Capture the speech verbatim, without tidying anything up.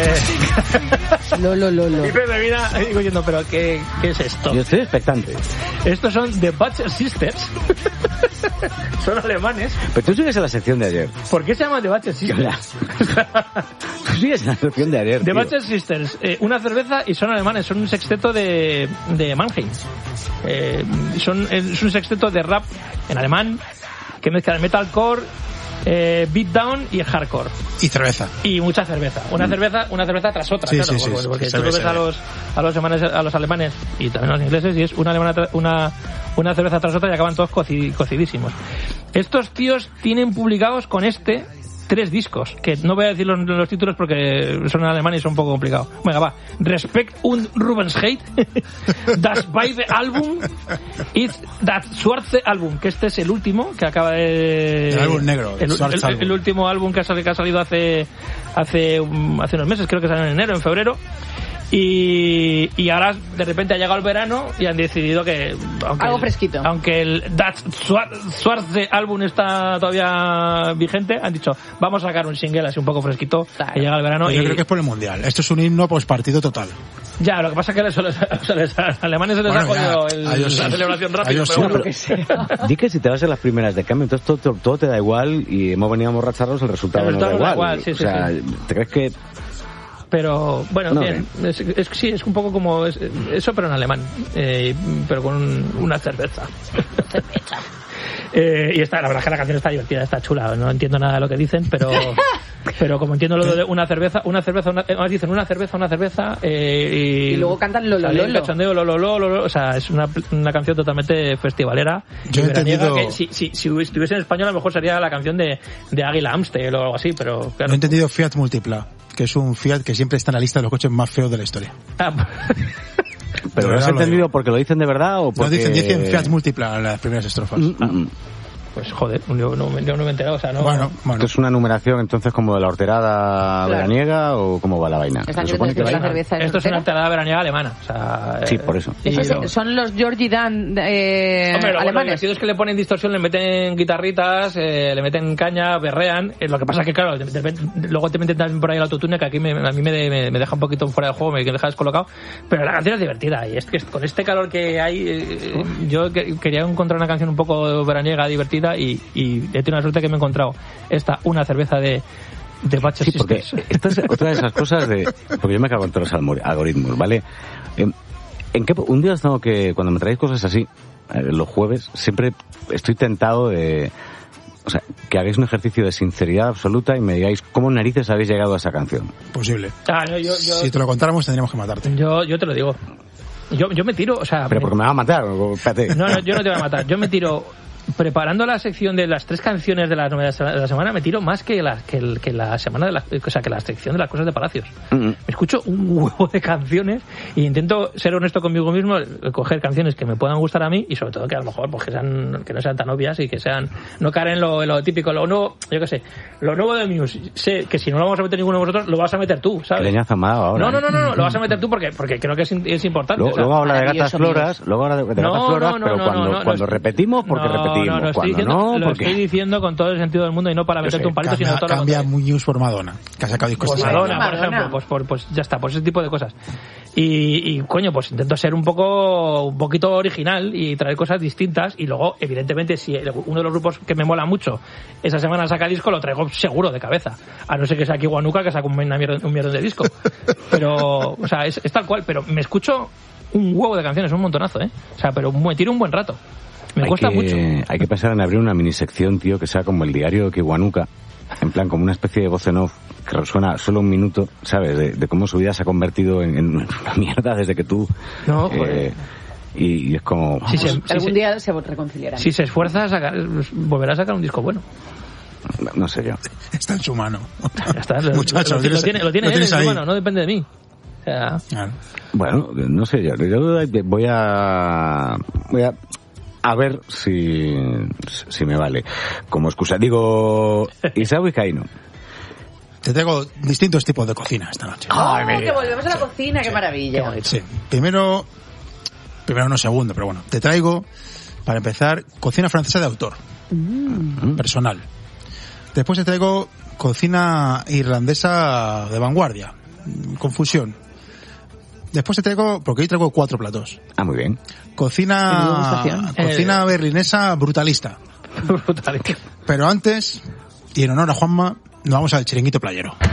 Eh... lo, lo, lo, lo. Y Pepe mira y digo diciendo, pero ¿qué, ¿qué es esto? Yo estoy expectante. Estos son The Butcher Sisters. Son alemanes. Pero tú sigues en la sección de ayer. ¿Por qué se llama The Butcher Sisters? Tú sigues en la sección de ayer. The tío. Butcher Sisters, eh, una cerveza y son alemanes, son un sexteto de, de Mannheim. Eh, son, es un sexteto de rap en alemán que mezcla el metalcore, eh, beatdown y el hardcore. Y cerveza. Y mucha cerveza. Una cerveza, una cerveza tras otra, sí, claro. Sí, sí, porque sí, porque sí, tú ve, ves a los, a los alemanes, a los alemanes y también a los ingleses y es una alemana tra- una, una cerveza tras otra y acaban todos coci- cocidísimos. Estos tíos tienen publicados con este tres discos, que no voy a decir los, los títulos porque son en alemán y son un poco complicados. Venga, va. Respect und Rubensheit, Das Weibe Album y Das Schwarze Album, que este es el último que acaba de... El álbum negro, el, el, el, el, el último álbum que ha, salido, que ha salido hace, hace, hace unos meses, creo que salió en enero, en febrero. Y, y ahora de repente ha llegado el verano y han decidido que aunque algo el, fresquito, aunque el Das Schwarze Album está todavía vigente, han dicho vamos a sacar un single así un poco fresquito, claro, que llega el verano. Yo y... creo que es por el mundial. Esto es un himno post partido total. Ya, lo que pasa es que les, les, les, a los alemanes se les bueno, ha jodido el, la sí. celebración rápida, pero bueno. Que sí. Di que si te vas en las primeras de cambio, entonces todo, todo, todo te da igual y hemos venido a emborracharnos, el resultado no da igual. igual sí, o sí, sea, sí. ¿Te crees que...? Pero, bueno, no, bien. Es, es, sí, es un poco como es, eso, pero en alemán. Eh, pero con un, una cerveza. Cerveza. Eh, y está, la verdad es que la canción está divertida, está chula. No entiendo nada de lo que dicen, pero pero como entiendo lo de una cerveza, una cerveza, una, eh, dicen una cerveza, una cerveza. Eh, y, y luego cantan lo, lo, lo, lo. Cachondeo, lo, lo, lo, lo, lo. O sea, es una, una canción totalmente festivalera. Yo he entendido... Que si, si, si estuviese en español, a lo mejor sería la canción de, de Águila Amstel o algo así, pero claro. Yo he entendido Fiat Multipla, que es un Fiat que siempre está en la lista de los coches más feos de la historia. Ah, ¿Pero lo has entendido porque lo dicen de verdad o porque...? No, dicen, dicen Fiat Multipla en las primeras estrofas. Mm, mm. Pues joder, yo no, yo no me he enterado, o sea, no... Bueno, bueno. ¿Esto es una numeración entonces como de la horterada claro. veraniega o cómo va la vaina? Se supone que la la cerveza Esto es una horterada veraniega alemana, o sea... Sí, por eso. Lo... Son los Georgie Dan eh, Hombre, lo alemanes. Bueno, lo es que le ponen distorsión, le meten guitarritas, eh, le meten caña, berrean. Eh, lo que pasa es que, claro, de, de, de, luego te meten también por ahí el autotune, que aquí me, a mí me, de, me, me deja un poquito fuera del juego, me deja descolocado. Pero la canción es divertida y es que con este calor que hay, eh, yo que, quería encontrar una canción un poco veraniega, divertida y... y he tenido la suerte que me he encontrado esta, una cerveza de de Butcher sí, porque esta es otra de esas cosas de... Porque yo me cago en todos los algoritmos, ¿vale? ¿En, en qué, un día os tengo que... Cuando me traéis cosas así, eh, los jueves, siempre estoy tentado de... O sea, que hagáis un ejercicio de sinceridad absoluta y me digáis cómo narices habéis llegado a esa canción. Posible. Ah, no, yo, yo, si te lo contáramos tendríamos que matarte. Yo, yo te lo digo. Yo, yo me tiro, o sea... Pero me... porque me va a matar, espérate. No, no, yo no te voy a matar. Yo me tiro... Preparando la sección de las tres canciones de las novedades de la semana, me tiro más que la, que, el, que la semana de la, o sea, que la sección de las cosas de Palacios. Mm-hmm. Me escucho un huevo de canciones e intento ser honesto conmigo mismo, coger canciones que me puedan gustar a mí y sobre todo que a lo mejor pues que sean, que no sean tan obvias y que sean, no caer en lo, en lo típico, lo nuevo, yo qué sé, lo nuevo de Muse. Sé que si no lo vamos a meter ninguno de vosotros, lo vas a meter tú, ¿sabes? Qué leñazo me ha dado ahora. No, no, no, no, no, lo vas a meter tú porque, porque creo que es, es importante. Luego, o sea, luego habla de gatas floras, luego habla de, de gatas no, floras, no, no, pero no, cuando, no, no, cuando no, repetimos, porque no, repetimos, no, no, cuando diciendo, no, lo porque... estoy diciendo con todo el sentido del mundo y no para meterte sé, un palito, cambia, sino todo lo cambia contrario. Muñoz por Madonna, que ha sacado discos. Pues Madonna, Madonna, por ejemplo, pues, por, pues ya está, pues ese tipo de cosas. Y, y coño, pues intento ser un poco un poquito original y traer cosas distintas y luego, evidentemente, si uno de los grupos que me mola mucho esa semana saca disco, lo traigo seguro de cabeza. A no ser que sea aquí Huanuca, que saca un mierda, un mierda de disco. Pero, o sea, es, es tal cual, pero me escucho un huevo de canciones, un montonazo, ¿eh? O sea, pero me tiro un buen rato. Me hay cuesta que, mucho. Hay que pensar en abrir una minisección, tío, que sea como el diario de Kiwanuka, en plan como una especie de voz en off que resuena solo un minuto, ¿sabes? De, de cómo su vida se ha convertido en, en una mierda desde que tú... No, joder. Eh, y, y es como... Si se, si algún se, día se reconciliarán. Si se esfuerza, a sacar, volverá a sacar un disco bueno. No, no sé yo. Está en su mano. Ya está, lo, Muchachos, lo, lo, lo tiene, lo tiene lo él en su ahí. mano, no depende de mí. O sea, claro. Bueno, no sé yo. Yo voy a... Voy a... A ver si, si me vale como excusa. Digo, Isao Vizcaíno. Te traigo distintos tipos de cocina esta noche. ¡Oh, que volvemos a la cocina! ¡Qué maravilla! Sí. Primero, primero no segundo, pero bueno. Te traigo, para empezar, cocina francesa de autor. Mm. Personal. Después te traigo cocina irlandesa de vanguardia. confusión. Después te traigo, porque hoy traigo cuatro platos. Ah, muy bien. Cocina, cocina Eh. berlinesa brutalista. Brutal. Pero antes, y en honor a Juanma, nos vamos al chiringuito playero.